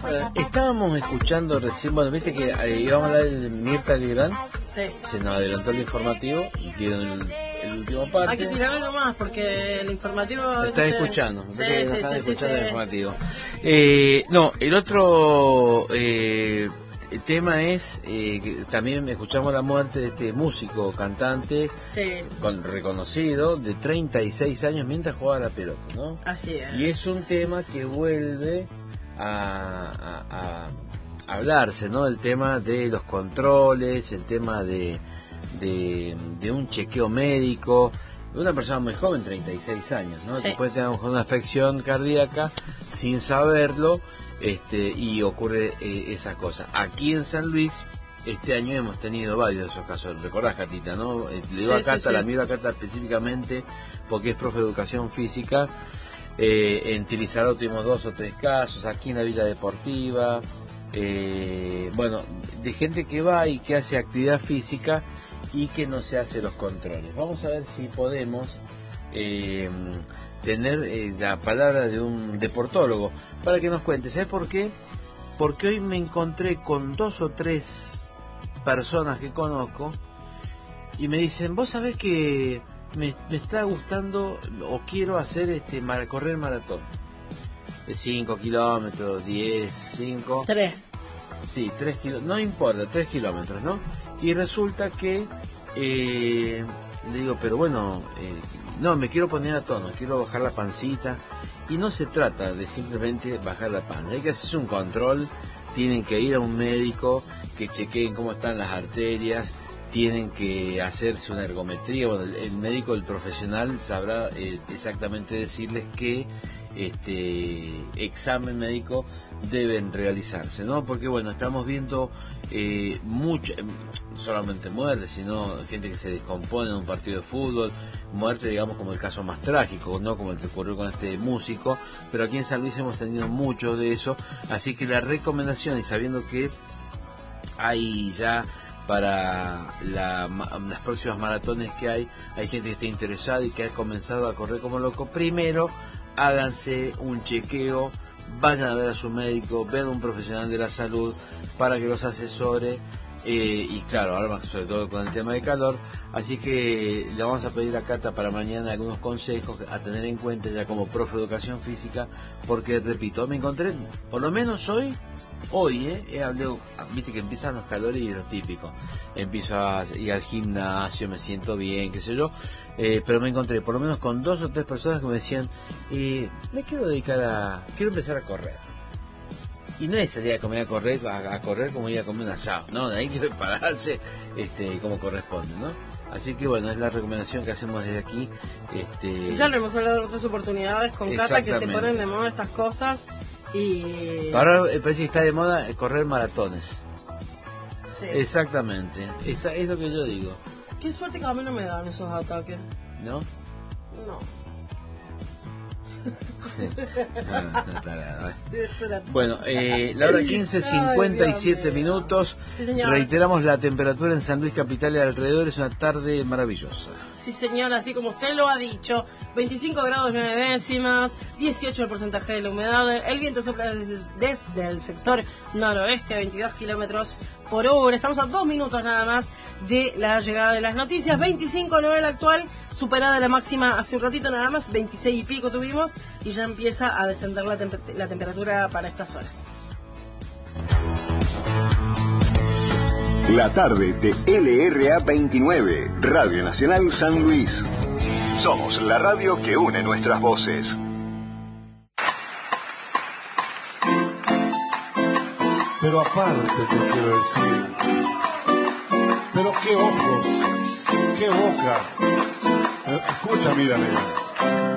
Estábamos escuchando recién, bueno, viste que íbamos a hablar de Mirta Legrand. Sí. Se nos adelantó el informativo y tiene el último parte. Hay que tirarlo nomás porque el informativo... Están escuchando, Sí, están escuchando el sí. informativo. No, el otro tema es que también escuchamos la muerte de este músico, cantante, Sí, reconocido, de 36 años mientras jugaba a la pelota, ¿no? así es. Y es un tema que vuelve a hablarse, ¿no? El tema de los controles, el tema de un chequeo médico de una persona muy joven, 36 años, ¿no? Sí. Que puede tener una afección cardíaca sin saberlo, y ocurre esa cosa. Aquí en San Luis, este año hemos tenido varios de esos casos. ¿Recordás, Catita, no? Le digo a Cata, la miro a Cata específicamente porque es profe de educación física. En Tilizaró tuvimos 2 o 3 casos, aquí en la Villa Deportiva, bueno, de gente que va y que hace actividad física y que no se hace los controles. Vamos a ver si podemos tener la palabra de un deportólogo para que nos cuente. ¿Sabes por qué? Porque hoy me encontré con 2 o 3 personas que conozco y me dicen, vos sabés que me está gustando o quiero hacer correr maratón de 5 kilómetros, 10, 5. 3. Sí, 3 kilómetros, no importa, 3 kilómetros, ¿no? Y resulta que le digo, pero bueno, no, me quiero poner a tono, quiero bajar la pancita. Y no se trata de simplemente bajar la panza, hay que hacerse un control, tienen que ir a un médico que chequeen cómo están las arterias, tienen que hacerse una ergometría. Bueno, el médico, el profesional, sabrá exactamente decirles qué examen médico deben realizarse, ¿no? Porque bueno, estamos viendo mucho, no solamente muertes, sino gente que se descompone en un partido de fútbol, muerte, digamos, como el caso más trágico, ¿no? Como el que ocurrió con este músico, pero aquí en San Luis hemos tenido mucho de eso, así que la recomendación, y sabiendo que hay ya para las próximas maratones que hay gente que está interesada y que ha comenzado a correr como loco, primero háganse un chequeo, vayan a ver a su médico, vean a un profesional de la salud para que los asesore, y claro, ahora más sobre todo con el tema de calor, así que le vamos a pedir a Cata para mañana algunos consejos a tener en cuenta ya como profe de educación física, porque repito, me encontré, por lo menos hoy, hablé, viste que empiezan los calores y lo típico, empiezo a ir al gimnasio, me siento bien, qué sé yo, pero me encontré por lo menos con 2 o 3 personas que me decían, me quiero quiero empezar a correr. Y no es salir a comer a correr como ir a comer un asado, no, hay que prepararse como corresponde, ¿no? Así que bueno, es la recomendación que hacemos desde aquí. Ya lo hemos hablado en otras oportunidades con Cata, que se ponen de moda estas cosas y... Ahora parece que está de moda correr maratones. Sí. Exactamente, esa es lo que yo digo. Qué suerte que a mí no me dan esos ataques. ¿No? No. Sí. Bueno, la hora 15:57 minutos. Sí, señor. Reiteramos la temperatura en San Luis Capital y alrededor, es una tarde maravillosa. Sí, señor, así como usted lo ha dicho, 25 grados 9 décimas, 18 el porcentaje de la humedad, el viento sopla desde el sector noroeste a 22 kilómetros por hora. Estamos a 2 minutos nada más de la llegada de las noticias. 25,9 el actual, superada la máxima hace un ratito nada más, 26 y pico tuvimos, y ya empieza a descender la temperatura para estas horas. La tarde de LRA 29, Radio Nacional San Luis. Somos la radio que une nuestras voces. Pero aparte te quiero decir, pero qué ojos, qué boca. Escucha, mira, nega.